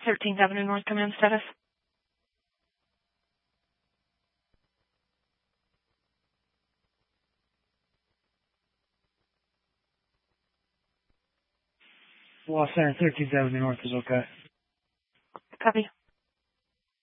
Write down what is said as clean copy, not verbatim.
13th Avenue North, command status. Lost Center, 13th Avenue North is okay. Copy.